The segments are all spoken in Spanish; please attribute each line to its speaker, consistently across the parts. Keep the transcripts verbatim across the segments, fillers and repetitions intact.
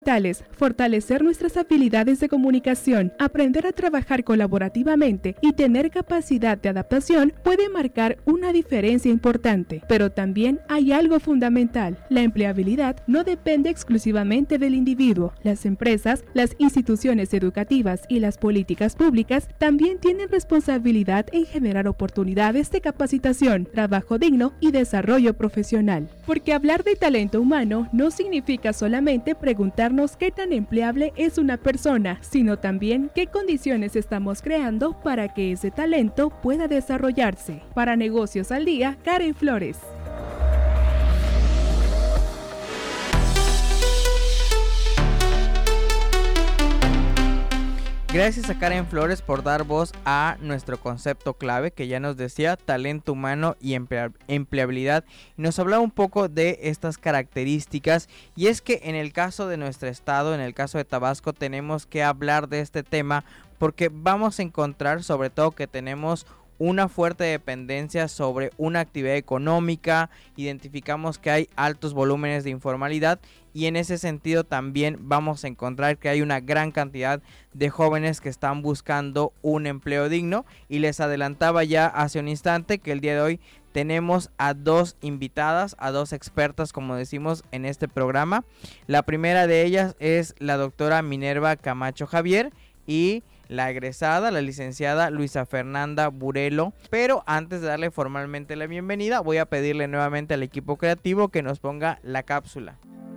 Speaker 1: Fortalecer nuestras habilidades de comunicación, aprender a trabajar colaborativamente y tener capacidad de adaptación puede marcar una diferencia importante. Pero también hay algo fundamental: la empleabilidad no depende exclusivamente del individuo. Las empresas, las instituciones educativas y las políticas públicas también tienen responsabilidad en generar oportunidades de capacitación, trabajo digno y desarrollo profesional. Porque hablar de talento humano no significa solamente preguntar qué tan empleable es una persona, sino también qué condiciones estamos creando para que ese talento pueda desarrollarse. Para Negocios al Día, Karen Flores.
Speaker 2: Gracias a Karen Flores por dar voz a nuestro concepto clave que ya nos decía, talento humano y emplea- empleabilidad. Y nos hablaba un poco de estas características, y es que en el caso de nuestro estado, en el caso de Tabasco, tenemos que hablar de este tema porque vamos a encontrar sobre todo que tenemos una fuerte dependencia sobre una actividad económica. Identificamos que hay altos volúmenes de informalidad y en ese sentido también vamos a encontrar que hay una gran cantidad de jóvenes que están buscando un empleo digno. Y les adelantaba ya hace un instante que el día de hoy tenemos a dos invitadas, a dos expertas, como decimos en este programa. La primera de ellas es la doctora Minerva Camacho Javier y la egresada, la licenciada Luisa Fernanda Burelo. Pero antes de darle formalmente la bienvenida, voy a pedirle nuevamente al equipo creativo que nos ponga la cápsula.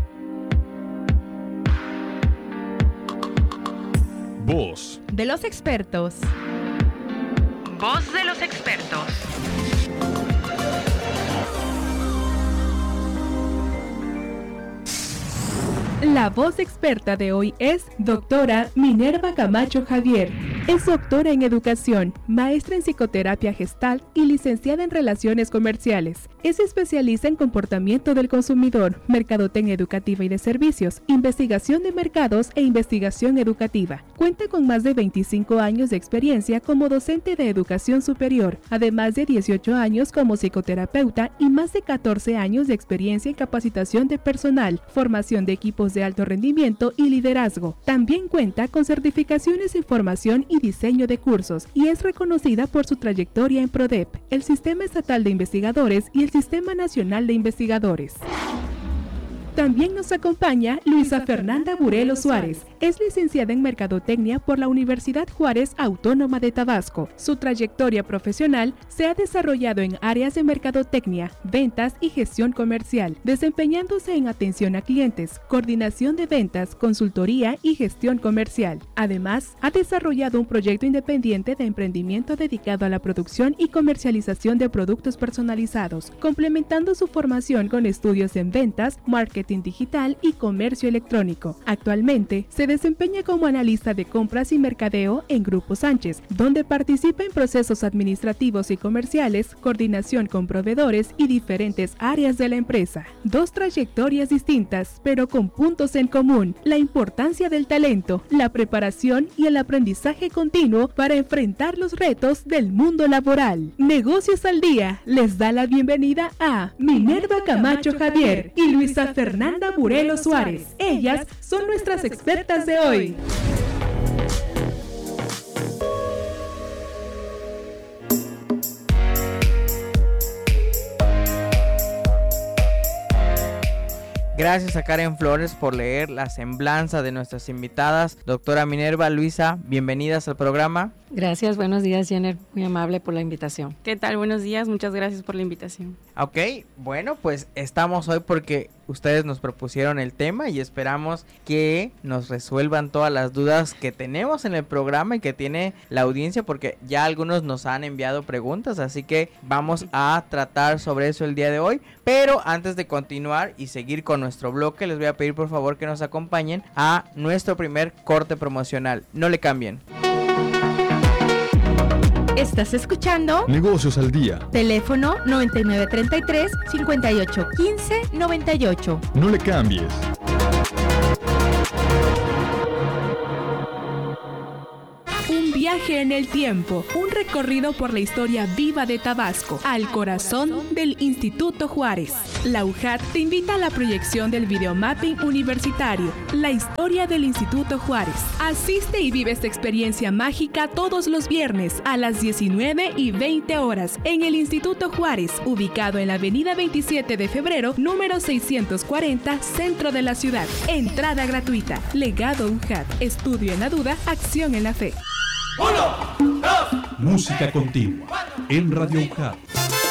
Speaker 3: Voz
Speaker 4: de los expertos.
Speaker 5: Voz de los expertos.
Speaker 1: La voz experta de hoy es doctora Minerva Camacho Javier. Es doctora en educación, maestra en psicoterapia gestal y licenciada en relaciones comerciales. Es especialista en comportamiento del consumidor, mercadotecnia educativa y de servicios, investigación de mercados e investigación educativa. Cuenta con más de veinticinco años de experiencia como docente de educación superior, además de dieciocho años como psicoterapeuta y más de catorce años de experiencia en capacitación de personal, formación de equipos de alto rendimiento y liderazgo. También cuenta con certificaciones en formación y diseño de cursos y es reconocida por su trayectoria en PRODEP, el Sistema Estatal de Investigadores y el Sistema Nacional de Investigadores. También nos acompaña Luisa Fernanda Burelo Suárez. Es licenciada en Mercadotecnia por la Universidad Juárez Autónoma de Tabasco. Su trayectoria profesional se ha desarrollado en áreas de mercadotecnia, ventas y gestión comercial, desempeñándose en atención a clientes, coordinación de ventas, consultoría y gestión comercial. Además, ha desarrollado un proyecto independiente de emprendimiento dedicado a la producción y comercialización de productos personalizados, complementando su formación con estudios en ventas, marketing digital y comercio electrónico. Actualmente se desempeña como analista de compras y mercadeo en Grupo Sánchez, donde participa en procesos administrativos y comerciales, coordinación con proveedores y diferentes áreas de la empresa. Dos trayectorias distintas, pero con puntos en común: la importancia del talento, la preparación y el aprendizaje continuo para enfrentar los retos del mundo laboral. Negocios al Día les da la bienvenida a Minerva Camacho Javier y Luisa Fernanda Burelo Suárez. Ellas son nuestras expertas de hoy.
Speaker 2: Gracias a Karen Flores por leer la semblanza de nuestras invitadas. Doctora Minerva, Luisa, bienvenidas al programa.
Speaker 6: Gracias, buenos días, Jenner, muy amable por la invitación.
Speaker 7: ¿Qué tal? Buenos días, muchas gracias por la invitación.
Speaker 2: Ok, bueno, pues estamos hoy porque ustedes nos propusieron el tema y esperamos que nos resuelvan todas las dudas que tenemos en el programa y que tiene la audiencia, porque ya algunos nos han enviado preguntas, así que vamos a tratar sobre eso el día de hoy. Pero antes de continuar y seguir con nuestro bloque, les voy a pedir por favor que nos acompañen a nuestro primer corte promocional. No le cambien.
Speaker 4: Estás escuchando
Speaker 3: Negocios al Día.
Speaker 4: Teléfono noventa y nueve treinta y tres, cincuenta y ocho quince, noventa y ocho.
Speaker 3: No le cambies.
Speaker 1: Un Viaje en el tiempo, un recorrido por la historia viva de Tabasco, al corazón del Instituto Juárez. La U J A T te invita a la proyección del videomapping universitario, la historia del Instituto Juárez. Asiste y vive esta experiencia mágica todos los viernes a las diecinueve y veinte horas en el Instituto Juárez, ubicado en la avenida veintisiete de febrero, número seiscientos cuarenta, centro de la ciudad. Entrada gratuita. Legado U J A T. Estudio en la duda, acción en la fe.
Speaker 8: Uno, dos. Música continua en Radio U J A T.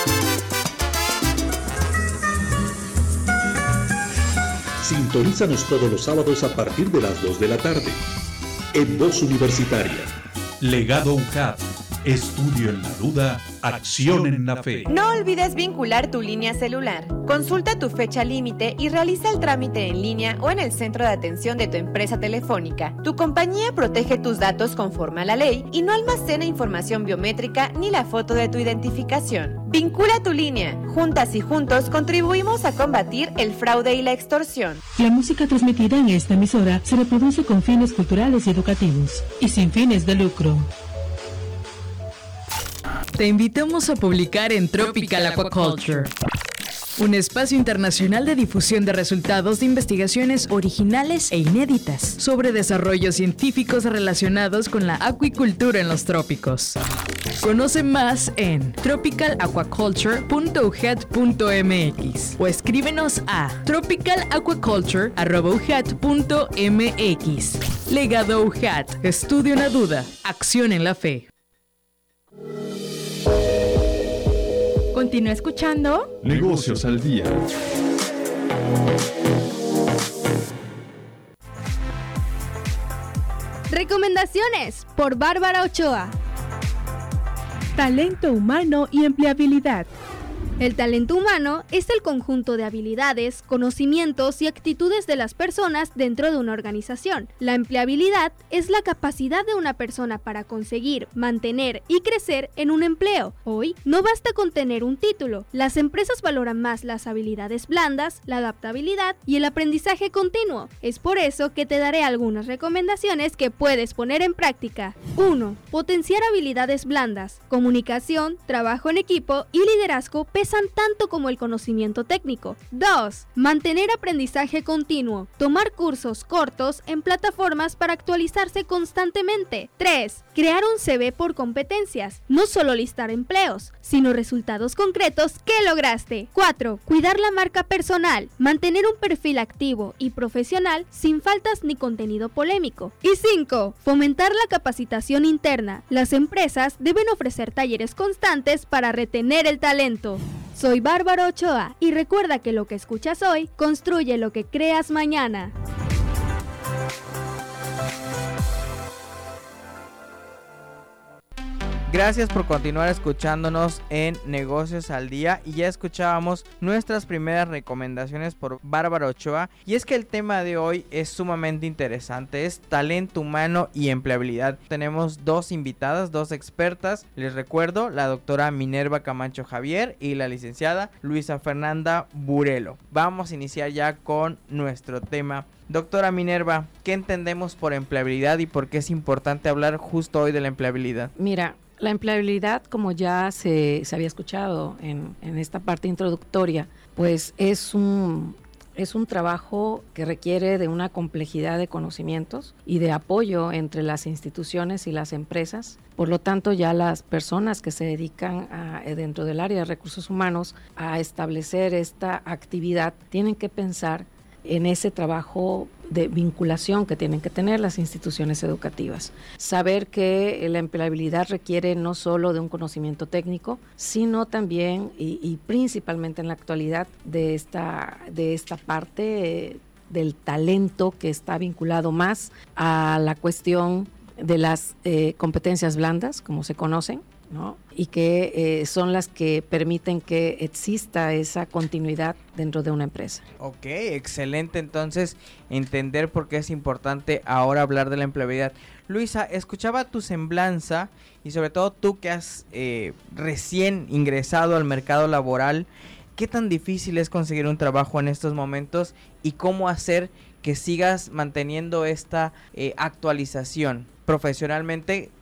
Speaker 9: Sintonízanos todos los sábados a partir de las dos de la tarde. En Voz Universitaria.
Speaker 8: Legado U J A T. Estudio en la duda, acción en la fe.
Speaker 10: No olvides vincular tu línea celular. Consulta tu fecha límite y realiza el trámite en línea o en el centro de atención de tu empresa telefónica. Tu compañía protege tus datos conforme a la ley y no almacena información biométrica ni la foto de tu identificación. Vincula tu línea. Juntas y juntos contribuimos a combatir el fraude y la extorsión.
Speaker 11: La música transmitida en esta emisora se reproduce con fines culturales y educativos y sin fines de lucro.
Speaker 12: Te invitamos a publicar en Tropical Aquaculture, un espacio internacional de difusión de resultados de investigaciones originales e inéditas sobre desarrollos científicos relacionados con la acuicultura en los trópicos. Conoce más en tropical aquaculture punto u j a t punto m x o escríbenos a tropical aquaculture arroba u j a t punto m x. Legado U J A T. Estudio en la duda. Acción en la fe.
Speaker 4: Continúa escuchando
Speaker 3: Negocios al Día.
Speaker 4: Recomendaciones por Bárbara Ochoa.
Speaker 1: Talento humano y empleabilidad.
Speaker 4: El talento humano es el conjunto de habilidades, conocimientos y actitudes de las personas dentro de una organización. La empleabilidad es la capacidad de una persona para conseguir, mantener y crecer en un empleo. Hoy, no basta con tener un título. Las empresas valoran más las habilidades blandas, la adaptabilidad y el aprendizaje continuo. Es por eso que te daré algunas recomendaciones que puedes poner en práctica. uno. Potenciar habilidades blandas. Comunicación, trabajo en equipo y liderazgo pesan tanto como el conocimiento técnico. dos. Mantener aprendizaje continuo. Tomar cursos cortos en plataformas para actualizarse constantemente. tres. Crear un C V por competencias. No solo listar empleos, sino resultados concretos que lograste. cuatro. Cuidar la marca personal. Mantener un perfil activo y profesional sin faltas ni contenido polémico. Y cinco. Fomentar la capacitación interna. Las empresas deben ofrecer talleres constantes para retener el talento. Soy Bárbara Ochoa y recuerda que lo que escuchas hoy construye lo que creas mañana.
Speaker 2: Gracias por continuar escuchándonos en Negocios al Día, y ya escuchábamos nuestras primeras recomendaciones por Bárbara Ochoa, y es que el tema de hoy es sumamente interesante, es talento humano y empleabilidad. Tenemos dos invitadas, dos expertas, les recuerdo, la doctora Minerva Camacho Javier y la licenciada Luisa Fernanda Burelo. Vamos a iniciar ya con nuestro tema. Doctora Minerva, ¿qué entendemos por empleabilidad y por qué es importante hablar justo hoy de la empleabilidad?
Speaker 6: Mira, la empleabilidad, como ya se, se había escuchado en, en esta parte introductoria, pues es un, es un trabajo que requiere de una complejidad de conocimientos y de apoyo entre las instituciones y las empresas. Por lo tanto, ya las personas que se dedican a, dentro del área de recursos humanos a establecer esta actividad tienen que pensar en ese trabajo de vinculación que tienen que tener las instituciones educativas. Saber que la empleabilidad requiere no solo de un conocimiento técnico, sino también y, y principalmente en la actualidad de esta, de esta parte eh, del talento que está vinculado más a la cuestión de las eh, competencias blandas, como se conocen, ¿no? Y que eh, son las que permiten que exista esa continuidad dentro de una empresa.
Speaker 2: Ok, excelente. Entonces, entender por qué es importante ahora hablar de la empleabilidad. Luisa, escuchaba tu semblanza y sobre todo tú que has eh, recién ingresado al mercado laboral, ¿qué tan difícil es conseguir un trabajo en estos momentos y cómo hacer que sigas manteniendo esta eh, actualización profesionalmente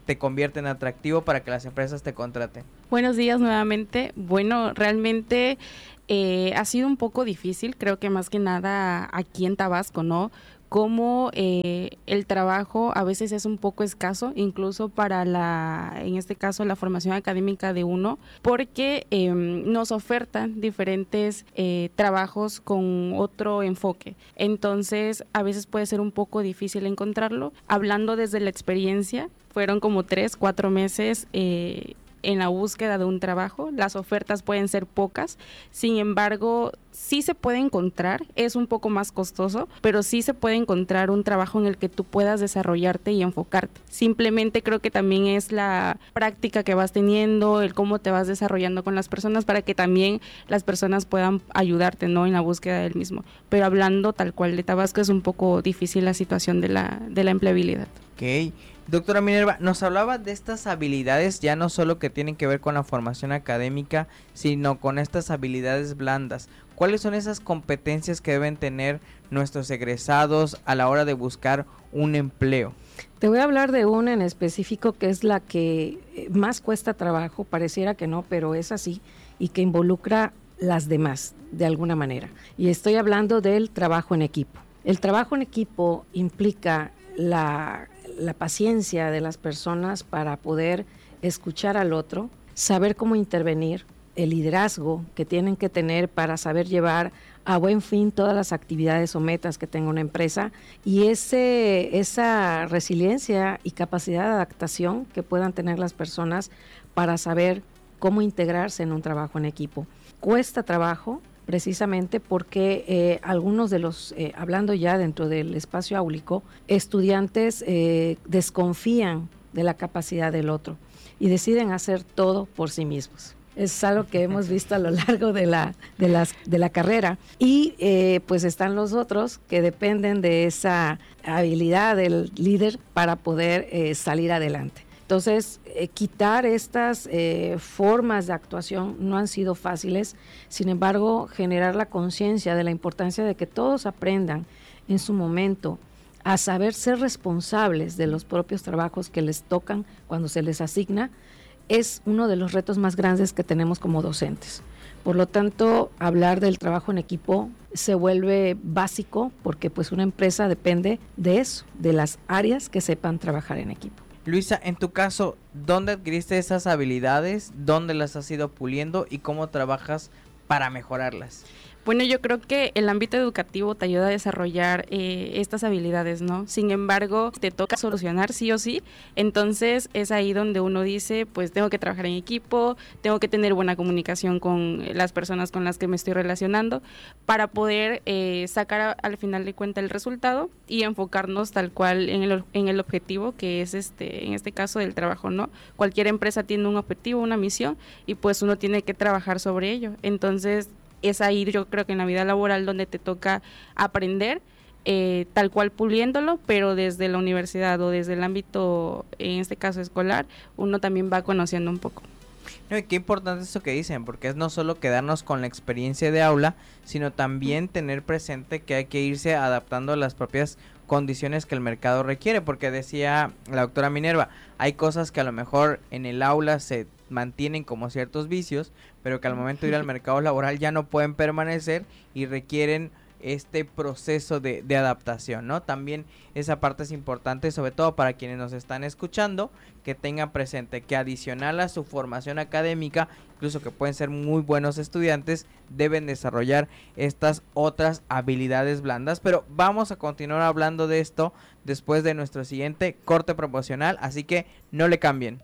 Speaker 2: te convierte en atractivo para que las empresas te contraten?
Speaker 7: Buenos días nuevamente. Bueno, realmente eh, ha sido un poco difícil, creo que más que nada aquí en Tabasco, ¿no? Como eh, el trabajo a veces es un poco escaso, incluso para la, en este caso, la formación académica de uno, porque eh, nos ofertan diferentes eh, trabajos con otro enfoque. Entonces, a veces puede ser un poco difícil encontrarlo. Hablando desde la experiencia, fueron como tres, cuatro meses eh, en la búsqueda de un trabajo. Las ofertas pueden ser pocas, sin embargo, sí se puede encontrar, es un poco más costoso, pero sí se puede encontrar un trabajo en el que tú puedas desarrollarte y enfocarte. Simplemente creo que también es la práctica que vas teniendo, el cómo te vas desarrollando con las personas para que también las personas puedan ayudarte, ¿no?, en la búsqueda del mismo. Pero hablando tal cual de Tabasco, es un poco difícil la situación de la, de la empleabilidad.
Speaker 2: Ok. Doctora Minerva, nos hablaba de estas habilidades ya no solo que tienen que ver con la formación académica, sino con estas habilidades blandas. ¿Cuáles son esas competencias que deben tener nuestros egresados a la hora de buscar un empleo?
Speaker 6: Te voy a hablar de una en específico que es la que más cuesta trabajo, pareciera que no, pero es así, y que involucra las demás de alguna manera. Y estoy hablando del trabajo en equipo. El trabajo en equipo implica la... la paciencia de las personas para poder escuchar al otro, saber cómo intervenir, el liderazgo que tienen que tener para saber llevar a buen fin todas las actividades o metas que tenga una empresa, y ese, esa resiliencia y capacidad de adaptación que puedan tener las personas para saber cómo integrarse en un trabajo en equipo. Cuesta trabajo, precisamente porque eh, algunos de los, eh, hablando ya dentro del espacio áulico, estudiantes eh, desconfían de la capacidad del otro y deciden hacer todo por sí mismos. Es algo que hemos visto a lo largo de la, de las, de la carrera, y eh, pues están los otros que dependen de esa habilidad del líder para poder eh, salir adelante. Entonces, eh, quitar estas eh, formas de actuación no han sido fáciles. Sin embargo, generar la conciencia de la importancia de que todos aprendan en su momento a saber ser responsables de los propios trabajos que les tocan cuando se les asigna, es uno de los retos más grandes que tenemos como docentes. Por lo tanto, hablar del trabajo en equipo se vuelve básico porque pues una empresa depende de eso, de las áreas que sepan trabajar en equipo.
Speaker 2: Luisa, en tu caso, ¿dónde adquiriste esas habilidades? ¿Dónde las has ido puliendo? ¿Y cómo trabajas para mejorarlas?
Speaker 7: Bueno, yo creo que el ámbito educativo te ayuda a desarrollar eh, estas habilidades, ¿no? Sin embargo, te toca solucionar sí o sí, entonces es ahí donde uno dice, pues tengo que trabajar en equipo, tengo que tener buena comunicación con las personas con las que me estoy relacionando para poder eh, sacar a, al final de cuentas el resultado y enfocarnos tal cual en el, en el objetivo que es, este en este caso, del trabajo, ¿no? Cualquier empresa tiene un objetivo, una misión, y pues uno tiene que trabajar sobre ello. Entonces, es ahí yo creo que en la vida laboral donde te toca aprender, eh, tal cual puliéndolo, pero desde la universidad o desde el ámbito, en este caso escolar, uno también va conociendo un poco.
Speaker 2: No, y qué importante eso que dicen, porque es no solo quedarnos con la experiencia de aula, sino también tener presente que hay que irse adaptando a las propias condiciones que el mercado requiere, porque decía la doctora Minerva, hay cosas que a lo mejor en el aula se mantienen como ciertos vicios, pero que al momento de ir al mercado laboral ya no pueden permanecer y requieren este proceso de, de adaptación, ¿no? También esa parte es importante, sobre todo para quienes nos están escuchando, que tengan presente que adicional a su formación académica, incluso que pueden ser muy buenos estudiantes, deben desarrollar estas otras habilidades blandas. Pero vamos a continuar hablando de esto después de nuestro siguiente corte promocional, así que no le cambien.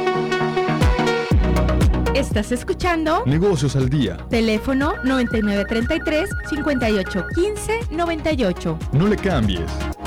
Speaker 13: Estás escuchando
Speaker 3: Negocios al Día.
Speaker 13: Teléfono noventa y nueve treinta y tres, cincuenta y ocho quince, noventa y ocho.
Speaker 3: No le cambies.